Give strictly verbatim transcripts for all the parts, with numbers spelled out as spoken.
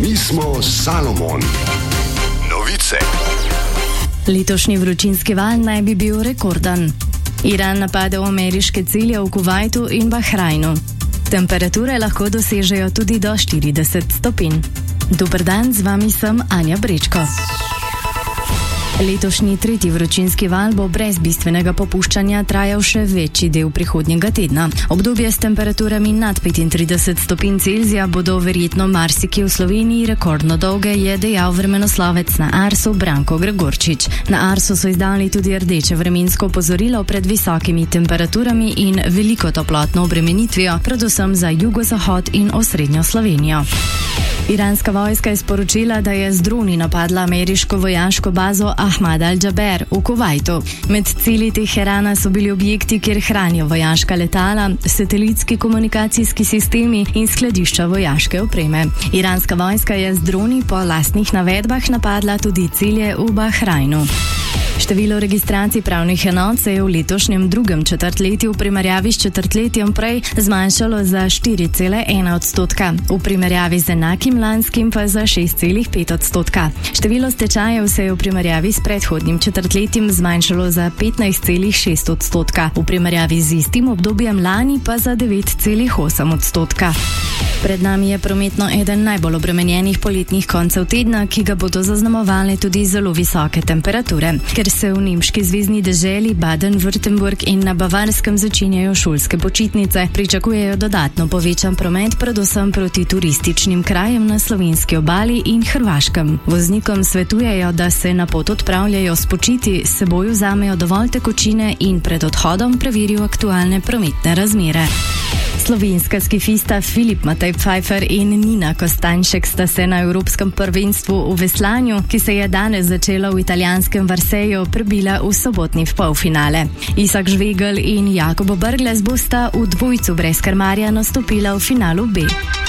Mi smo Salomon. Novice. Letošnji vročinski val naj bi bil rekorden. Iran napadel ameriške cilje v Kuvajtu in Bahrajnu. Temperature lahko dosežejo tudi do štirideset stopinj. Dober dan, z vami sem Anja Brečko. Letošnji tretji vročinski val bo brez bistvenega popuščanja trajal še večji del prihodnjega tedna. Obdobje s temperaturami nad petintrideset stopinj Celzija bodo verjetno marsikje v Sloveniji rekordno dolge, je dejal vremenoslovec na Arsu Branko Gregorčič. Na Arsu so izdali tudi rdeče vremensko opozorilo pred visokimi temperaturami in veliko toplotno obremenitvijo, predvsem za jugozahod in osrednjo Slovenijo. Iranska vojska je sporočila, da je z droni napadla ameriško vojaško bazo Ahmad al-Jaber v Kuvajtu. Med cilji Teherana so bili objekti, kjer hranijo vojaška letala, satelitski komunikacijski sistemi in skladišča vojaške opreme. Iranska vojska je z droni po lastnih navedbah napadla tudi cilje v Bahrajnu. Število registracij pravnih enot se je v letošnjem drugem četrtletju v primerjavi s četrtletjem prej zmanjšalo za štiri cele ena odstotka, v primerjavi z enakim lanskim pa za šest celih pet odstotka. Število stečajev se je v primerjavi s predhodnim četrtletjem zmanjšalo za petnajst celih šest odstotka, v primerjavi z istim obdobjem lani pa za devet celih osem odstotka. Pred nami je prometno eden najbolj obremenjenih poletnih koncev tedna, ki ga bodo zaznamovale tudi zelo visoke temperature. Ker se v nemški zvezni deželi Baden-Württemberg in na Bavarskem začenjajo šolske počitnice, pričakujejo dodatno povečan promet predvsem proti turističnim krajem na slovenski obali in Hrvaškem. Voznikom svetujejo, da se na pot odpravljajo spočiti, s seboj vzamejo dovolj tekočine in pred odhodom preverijo aktualne prometne razmere. Slovenska skifista Filip Matej Pfeiffer in Nina Kostanjšek sta se na Evropskem prvenstvu v veslanju, ki se je danes začelo v italijanskem Varseju, prebila v sobotni polfinale. Isak Žvegelj in Jakobo Brglez bosta v dvojcu brez krmarja nastopila v finalu B.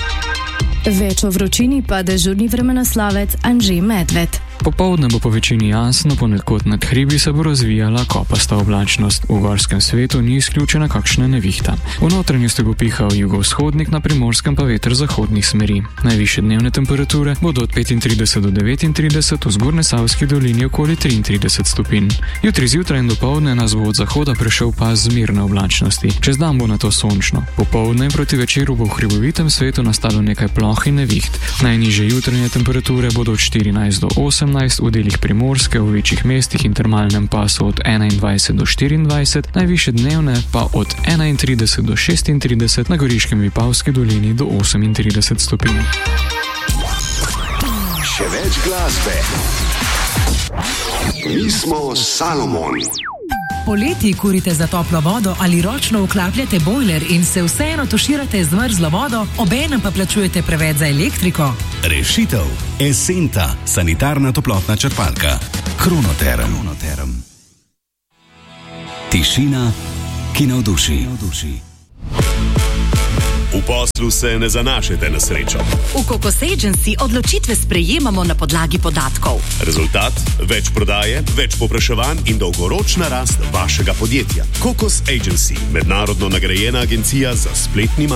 Več o vročini pa dežurni vremenoslovec Anže Medved. Popoldne bo po večini jasno, ponekod nad hribi se bo razvijala kopasta oblačnost. V gorskem svetu ni izključena kakšna nevihta. V notranjosti bo pihal jugovzhodnik, na Primorskem pa veter zahodnih smeri. Najvišje dnevne temperature bodo od petintrideset do devetintrideset, v Zgornjesavski dolini okoli triintrideset stopinj. Jutri zjutraj in dopoldne nas bo od zahoda prešel pas zmirne oblačnosti. Čez dan bo nato sončno. Popoldne in proti večeru bo v hribovitem svetu nastalo nekaj ploh in neviht. Najnižje jutranje temperature bodo od štirinajst do osemnajst, v delih Primorske, v večjih mestih in termalnem pasu od enaindvajset do štiriindvajset, najvišje dnevne pa od enaintrideset do šestintrideset, na Goriškem in Vipavski dolini do osemintrideset stopinj. Še več glasbe. Mi smo Salomon. Poleti kurite za toplo vodo ali ročno vklapljate bojler in se vseeno tuširate z mrzlo vodo, obenem pa plačujete preveč za elektriko? Rešitev. Esenta, sanitarna toplotna črpalka. Kronoterm. Kronoterm. Tišina, ki navduši. V poslu se ne zanašajte na srečo. V Kokos Agency odločitve sprejemamo na podlagi podatkov. Rezultat? Več prodaje, več povpraševanj in dolgoročna rast vašega podjetja. Kokos Agency, mednarodno nagrajena agencija za spletni marketing.